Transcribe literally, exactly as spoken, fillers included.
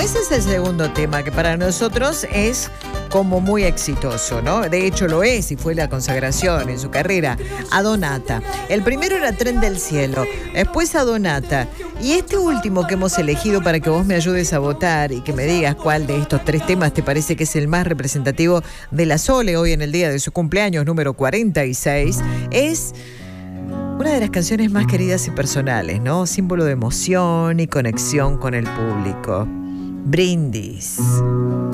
ese es el segundo tema, que para nosotros es como muy exitoso, ¿no? De hecho lo es y fue la consagración en su carrera. Adonata. El primero era Tren del Cielo, después Adonata. Y este último que hemos elegido para que vos me ayudes a votar y que me digas cuál de estos tres temas te parece que es el más representativo de la Sole hoy en el día de su cumpleaños número cuarenta y seis, es una de las canciones más queridas y personales, ¿no? Símbolo de emoción y conexión con el público. Brindis.